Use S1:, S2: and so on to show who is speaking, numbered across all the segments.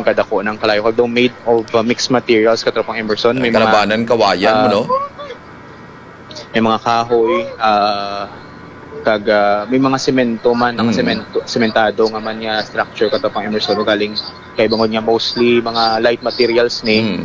S1: kadako ng kalayo. Although made of mixed materials, katropang Emerson. May
S2: kalabanan, kawayan mo, no?
S1: May mga kahoy, may mga semento man, sementado nga man niya structure katropang Emerson galing kay bangod niya mostly mga light materials ni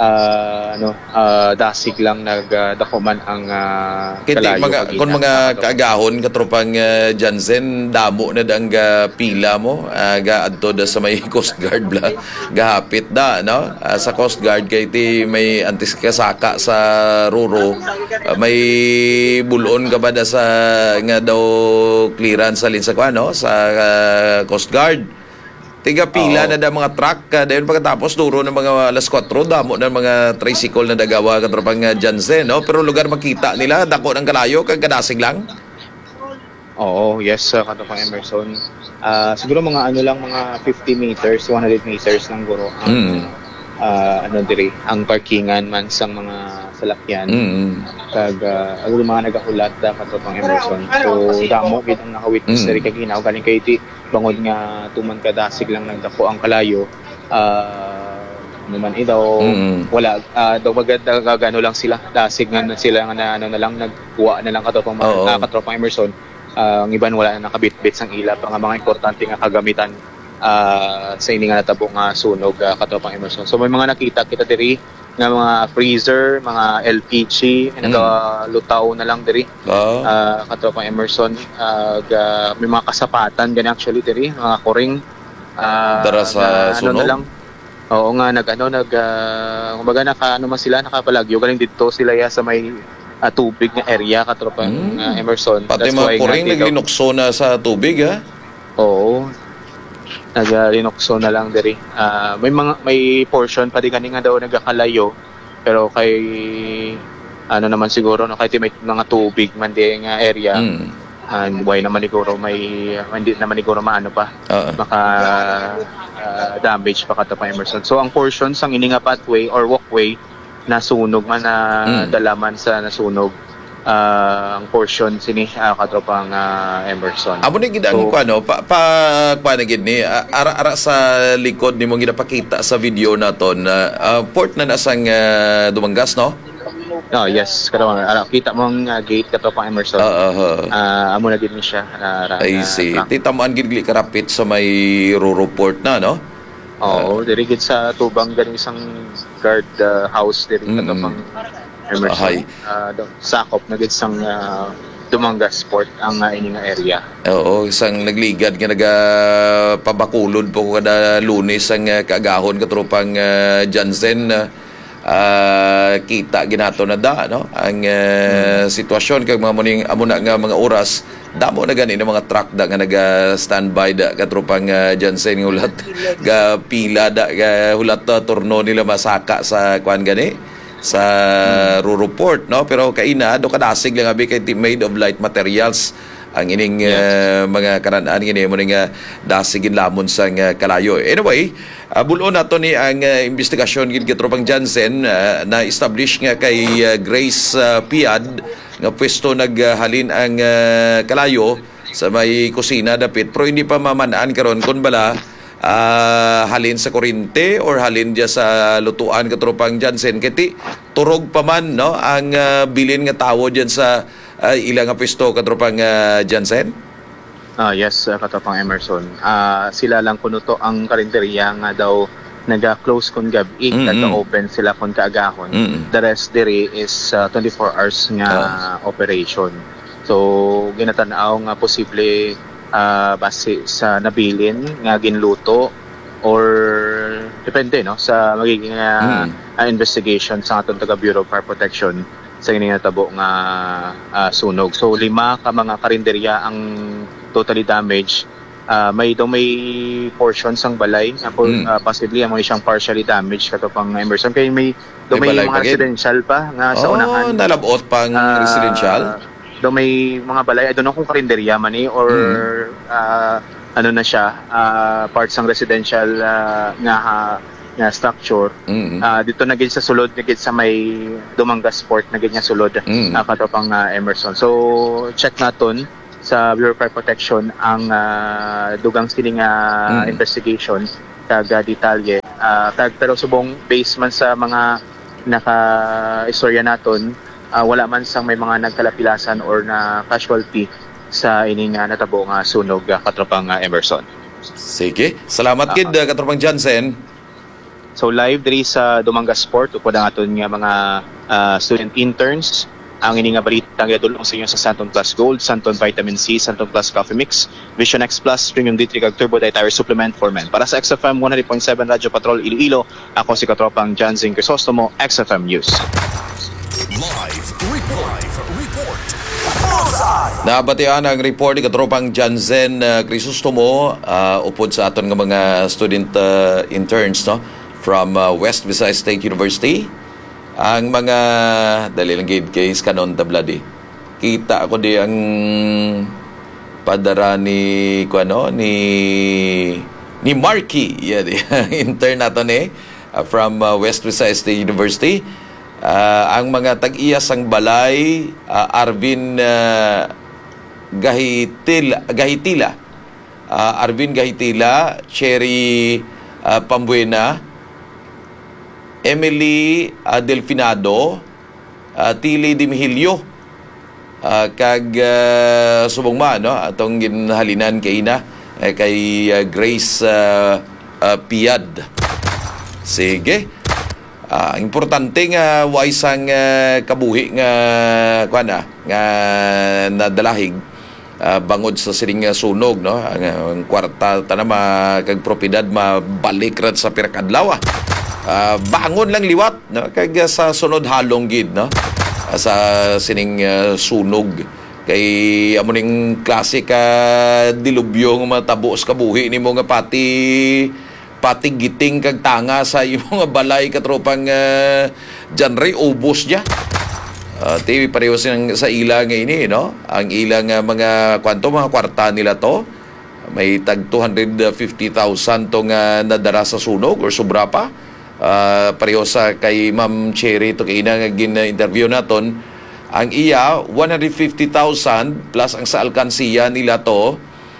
S1: dasig lang nagdako man ang kalayo
S2: kung mga kaagahon katropang Jansen damo na ang pila mo adto da sa may Coast Guard bla gahapit da no sa Coast Guard kay ti may antiskasaka sa Ruro may bulon ka ba da sa nga daw clearance salin sa no sa Coast Guard. Tiga pila na da mga truck dayon pagkatapos duro ng mga alas 4 damo ng mga tricycle na dagawa katropang Jansen no pero lugar makita nila dako ng kalayo kag kadasig lang.
S1: Oo, yes katropang Emerson. Siguro mga mga 50 meters, 100 meters lang guro ang ang parkingan man sang mga salakyan. Kag mga nagahulat katropang Emerson. So damo gid ang nakawitness diri kag hinaw galing kay ti bangod nga tuman kadasig lang nagdako ang kalayo naman daw wala daw magano lang sila dasig nga sila nga na lang nagkuha na lang katropang katropang Emerson ang iban wala na nakabitbit sang ila pa nga mga importante nga kagamitan sa ini nga natabo nga sunog katropang Emerson. So may mga nakita kita diri nga mga freezer, mga LPG nagalutaw na lang diri katropang Emerson may mga kasapatan gani actually diri mga koring
S2: dara sa sunog
S1: na lang. Oo nga kumbaga man sila nakapalagyo galing dito sila sa may tubig nga area katropang Emerson.
S2: Pati mga koring naglinukso na sa tubig
S1: Oo. Naglinukso na lang diri. May portion pa di kani nga daw nagakalayo pero kay naman siguro no kay may mga tubig man di nga area. Why naman siguro hindi naman siguro maano pa. Maka damage pa katropang Emerson. So ang portion sang ini nga pathway or walkway nasunog man dalaman sa nasunog ang portion sini katropang Emerson.
S2: Amo ni gid ang kuano na gid ni ara sa likod nimo gidapakita sa video naton port na nasang Dumangas no?
S1: Yes, katropang kita mo ang gate katropang Emerson. Amo na gid ni siya.
S2: I see. Titamaan gid karapit sa may Ruro Port na no?
S1: Oo, diri gid sa tubang ganing isang guard house diri katropang Emerson. Sakop na gid sang Dumangas Port ang ini nga area.
S2: Oo, isang nagligad nga nagapabakulod po kada Lunes ang kaagahon katropang Jansen kita ginato na no ang sitwasyon kag mga muning amo na nga mga oras damo na gani ng mga truck nga naga-standby katropang Jansen hulat ga pila ga hulat turno nila masaka sa kuan gani sa Ruro Port no pero kaina do kadasig lang abi kay made of light materials ang ining mga karan-an gini mo nga dasigin lamon sang kalayo. Anyway, bulon nato ni ang investigasyon gid katropang Jansen na establish nga kay Grace Piad nga pwesto naghalin ang kalayo sa may kusina dapit pero hindi pa mamanaan karon kun bala halin sa kuryente or halin dia sa lutuan katropang Jansen kiti turog pa man no ang bilin nga tawo diyan sa ilang pwesto katropang Jansen.
S1: Yes katropang Emerson. Sila lang kuno to ang karinderya nga daw naga-close kun gabi nag-open sila kun kaagahon. The rest diri is 24 hours nga operation. So ginatanaw nga posible base sa nabilin nga ginluto or depende no sa magiging investigation sa atong taga Bureau of Fire Protection sa ining natabo nga sunog. So 5 ka mga karinderya ang totally damaged. May portion sang balay possibly amo siyang partially damaged katopang Emerson kay may mga residential pa nga sa unahan.
S2: Nalabot pang residential.
S1: May mga balay, I don't know kung karinderya man or na siya, parts ng residential nga structure. Dito na gid sa sulod, na gid sa may Dumangas Port, na gid nga sulod katopang Emerson. So check naton sa Bureau of Fire Protection ang dugang sining investigation kag detalye Pero subong based man sa mga naka-istorya naton, wala man sang may mga nagkalapilasan or na casualty sa ining natabo nga sunog, katropang Emerson.
S2: Sige. Salamat gid katropang Jansen.
S1: So live diri sa Dumangas Sport upod ang aton nga mga student interns. Ang ini nga balita nga dulong sa inyo sa Santon Plus Gold, Santon Vitamin C, Santon Plus Coffee Mix, Vision X Plus, Premium D3 kag Turbo Dietary Supplement for Men. Para sa XFM 100.7 Radyo Patrol Iloilo, ako si katropang Jansen Crisostomo, XFM News.
S3: Live report.
S2: Nabatian ang report ni katropang Jansen Crisostomo upod sa aton nga mga student interns, no, from West Visayas State University. Ang mga dalilang gate case kanon tabladi. Kita ako di ang padara ni ni Marky, intern nato ni from West Visayas State University. Ang mga tag-iya sang balay, Arvin Gahitila, Arvin Gahitila, Cherry Pambuena, Emily Delfinado, Tili Dimihilio, kag subong ma, no, atong ginhalinan kay Grace Piad. Sige. Importante nga waisang kabuhi nga nga nadalahig bangod sa siring sunog, no, ang kwarta tanama kag propiedad mabalik rat sa pirakadlaw. Bangon lang liwat, no, kag sa sunod halong gid, no, sa sining sunog kay amo ning klase ka dilubyo nga matabos kabuhi nimo nga pati giting kag tanga sa imong balay katropang Janray ubos dia. TV pareho sa ila nga ini, no, ang ilang mga kwarta nila to may tag 250,000 tong nadara sa sunog or sobra pa. Pareho sa kay Ma'am Cherry to kay nga gin-interview naton, ang iya 150,000 plus ang sa alkansiya nila to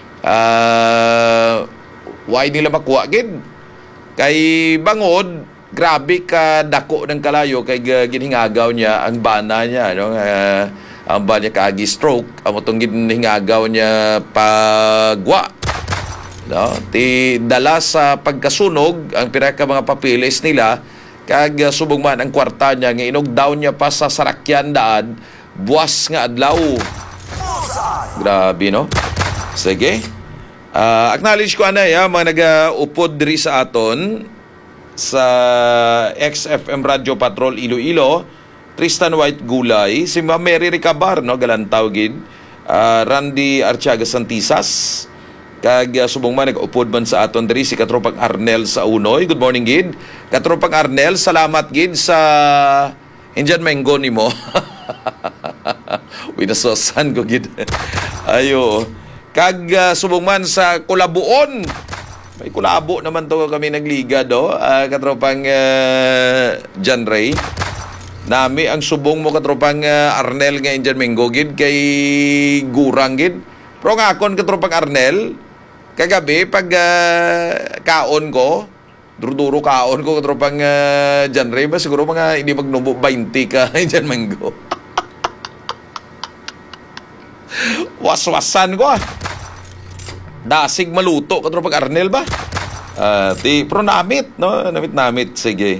S2: why nila makuha gid kay bangod grabe ka dako ng kalayo kay ginhingagaw niya ang bana niya, no, ang bana niya kaagi stroke amo tong ginhingagaw niya pagwa, no, ti dala sa pagkasunog ang pinaka mga papilis nila kag subong man ang kwarta niya nga inugdaw niya pa sa sarakyan daan buwas nga adlaw. Grabe, no. Sige, acknowledge ko anay mga nag-upod diri sa aton sa XFM Radio Patrol Iloilo, Tristan White Gulay, si Ma'am Mary Ricabar, no, galantaw gid, Randy Artiaga Santisas, kag subong man nag-upod man sa aton diri si katropang Arnel sa Unoy. Good morning gid katropang Arnel, salamat gid sa Indian mango nimo. Winasosan ko gid. Ayo, kag subong man sa Kulabuon, may kulabo naman to kami nagliga do, katropang John Ray. Nami ang subong mo katropang Arnel nga Indian mango gid kay gurang gid. Pero nga akon katropang Arnel, kagabi pag kaon ko, duro kaon ko katropang John Ray, ba siguro mga hindi magnubo 20 ka Indian mango. Waswasan ko dasig maluto katropang Arnel ba? Pero namit, no? Namit. Sige.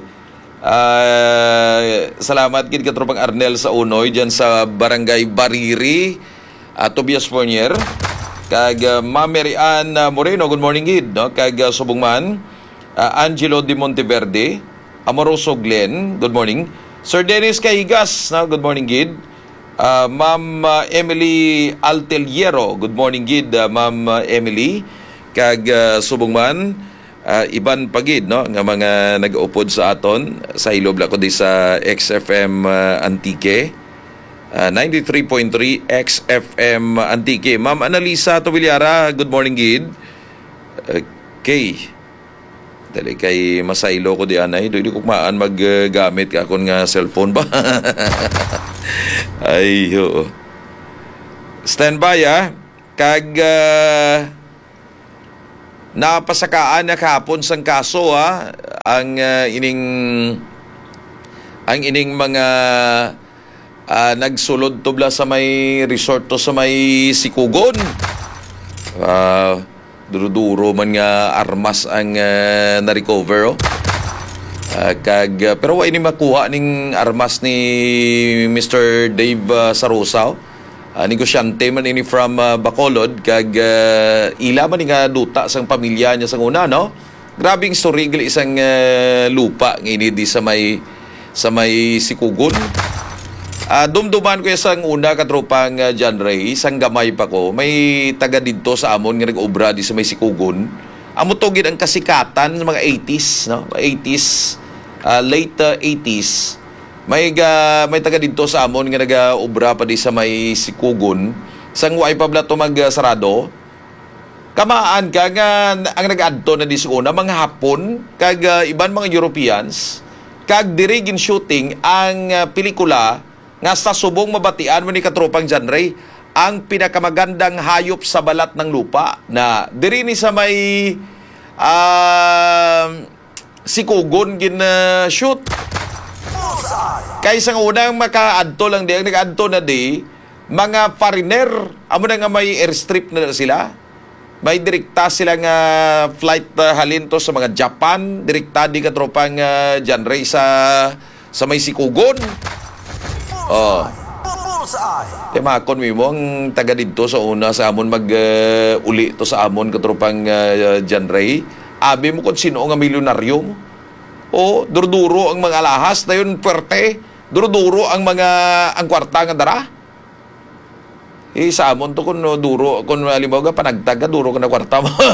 S2: Salamat gid katropang Arnel sa Unoy diyan sa Barangay Bariri, Tobias Fournier. Kag Ma'am Marian Moreno, good morning gid, no? Kag subong man Angelo de Monteverde, Amoroso Glen, good morning. Sir Dennis Caigas, no? Good morning gid. Ma'am Emily Alteliero, good morning gid, Ma'am Emily. Kag subong man iban pagid, no, nga mga nag-upod sa aton sa ilob la ko di sa XFM Antique, 93.3 XFM Antique. Ma'am Analisa Tobilyara, good morning gid. Okay, dali kay masaylo ko di anay, di ko maan maggamit ka akon nga cellphone ba. Ay, ho. Standby, kag napasakaan na kahapon sang kaso, ang ining mga nagsulod tubla sa may resort to sa may Sikugon. Duro-duro man nga armas ang na-recover. Pero wa ini makuha ning armas ni Mr. Dave Sarosa. Negosyante man ini from Bacolod kag ila man nga duta sang pamilya niya sang una, no? Grabing story gali isang lupa ngini di sa may Sikugon. Dumduman ko isang una katropang John Ray, isang gamay pa ko. May taga dito sa amon nga nag-obra di sa may Sikugon. Amo to gid ang kasikatan ng mga 80s, no? 80s, late 80s. May taga dito sa amon nga nag-obra pa di sa may Sikugon. Sang way pa bla to magsarado. Kamaan ka nga ang nag-adto na di sa una mga Hapon kag iban mga Europeans kag diri gin shooting ang pelikula nga sa subong mabatian man ni katropang John Ray ang pinakamagandang hayop sa balat ng lupa na diri ni sa may Sikugon gin shoot. Kaysa nga unang makaadto lang di ang nag-adto na di mga foreigner amo na nga may airstrip na sila. May direkta sila nga flight halin to sa mga Japan, direkta di katropang John Ray sa may Sikugon. Makon mo ang taga dito sa una sa amon uli to sa amon katropang John Ray. Abi mo kung sino nga milyonaryo mo. Duro-duro ang mga alahas na yun puwerte. Duro-duro ang kwarta nga dara. Sa amon to kung duro, kung halimbawa panagtaga, duro ka na kwarta mo.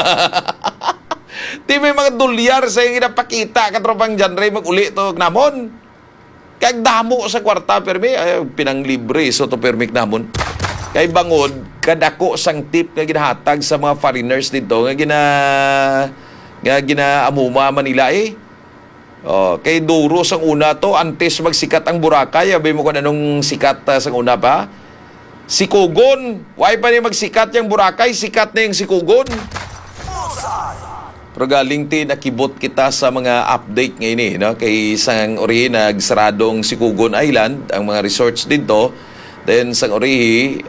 S2: Di may mga dolyar sa yung inapakita katropang John Ray mag-uli to namon. Kaya damo sa kwarta, permi, pinanglibre, so to permik namon. Kaya bangod, kadako sang tip nga ginahatag sa mga foreigners dito, nga ginaamuma Manila kay duro sang una to, antes magsikat ang Boracay, abay mo kung anong sikat sang una pa. Sikugon, why pa niya magsikat yung Boracay, sikat na yung Sikugon. Pero galing nakibot kita sa mga update ngayon no? Kay isang ori nagsaradong Sikugon Island, ang mga resorts dito. Then sang ori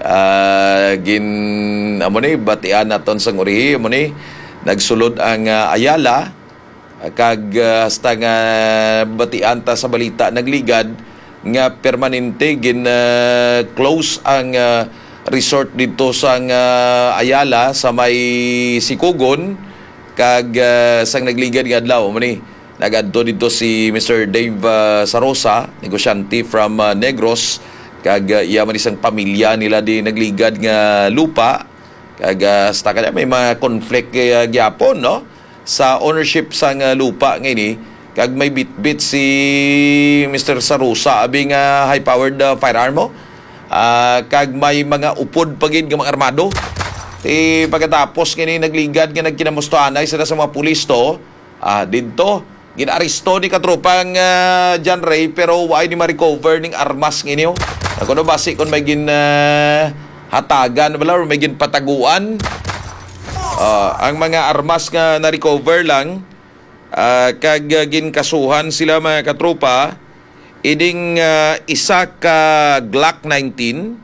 S2: batian naton sang ori nagsulod ang Ayala kag hasta nga batian ta sa balita nagligad nga permanente close ang resort dito sa Ayala sa may Sikugon kag sang nagligad nga adlaw nagadto dito si Mr. Dave Sarosa, negosyante from Negros kag iya man isang pamilya nila di nagligad nga lupa kag hasta kanya may mga conflict gyapon no sa ownership sang lupa ngini. Kag may bit-bit si Mr. Sarosa abing high-powered firearm mo. Kag may mga upod pagid ng mga armado. Pagkatapos kini nagligad nga nagkinamustoanay sila sa mga pulis to. Dito ginaresto ni katropang John Ray pero why ni ma-recover ning armas nginyo. Kuno basi kon may hatagan wala or may pataguan. Ang mga armas nga na-recover lang kag ginkasuhan sila mga katropa iding isa ka Glock 19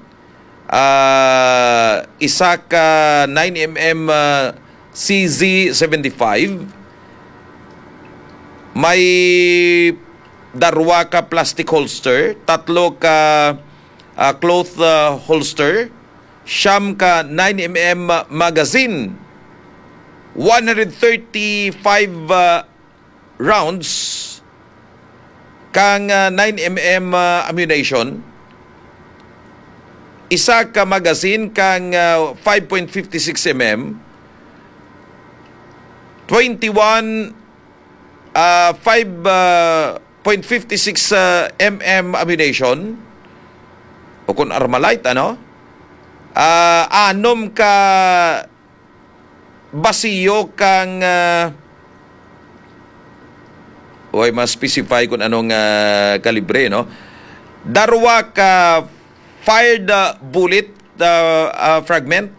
S2: isa ka 9mm CZ75 may darwa ka plastic holster, tatlo ka cloth holster, siyam ka 9mm magazine, 135 rounds kang 9mm ammunition, isa ka magazine kang 5.56mm, 21 5.56 mm ammunition o kung Armalite anom ka basiyo kang mas specify kung anong kalibre darwa ka fired bullet fragment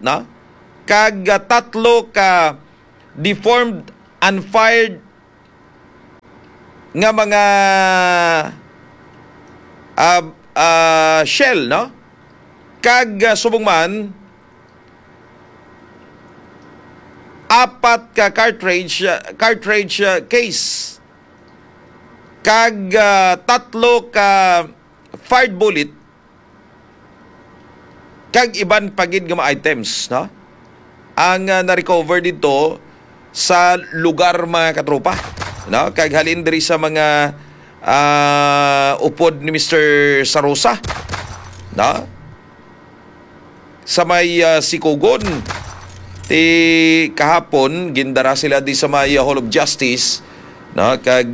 S2: kag tatlo ka deformed unfired nga mga shell, no? Kag subong man 4 ka cartridge case kag 3 ka fired bullet kag iban pagid nga mga items, no? Ang na-recover dito sa lugar mga katropa, no? Kag halin diri sa mga upod ni Mr. Sarosa, no? Sa may Sikugon ti kahapon gindara sila di sa may Hall of Justice, no? Kag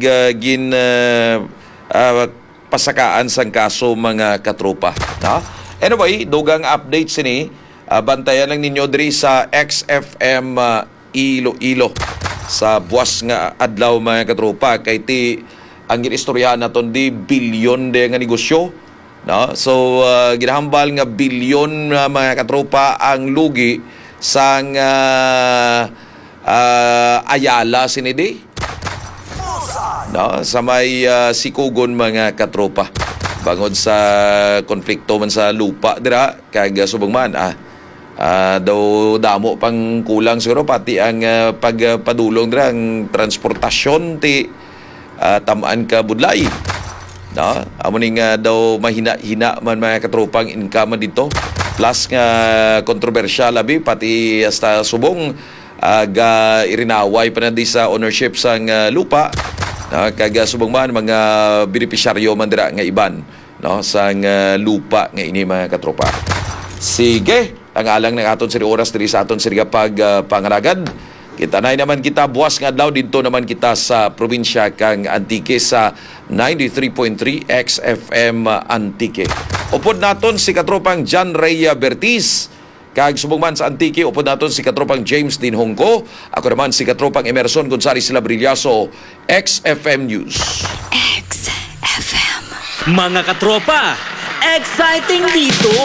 S2: pasakaan sang kaso mga katropa, no? Anyway, dugang update sini, bantayan lang ninyo diri sa XFM Iloilo sa buwas nga adlaw mga katropa, kay ti ang ginistorya naton di bilyon de nga negosyo, no? So ginahambal nga bilyon mga katropa ang lugi sang Ayala sinidi, no? Sa may Sikugon mga katropa, bangod sa konflikto man sa lupa dira, kag subong man daw damo pang kulang siguro pati ang pagpadulong dira ang transportasyon ti tamaan ka budlay, no? Amo ning daw mahina-hina man mga katropang income dito, plus nga kontrobersyal labi pati hasta subong irinaway pa na di sa ownership sang lupa, no? Kag subong man mga benepisyaryo man dira nga iban, no? Sang lupa nga ini mga katropa. Sige, ang alang ng aton siri oras diri sa aton siri pag pangaragad. Kita naman kita buwas nga adlaw dito naman kita sa probinsya kang Antique sa 93.3 XFM Antique. Upod naton si katropang John Ray Bertiz, kag subong man sa Antique upod naton si katropang James Dean Hongko. Ako naman si katropang Emerson Gonzales Labrillaso, XFM News.
S4: XFM. Mga katropa, exciting dito!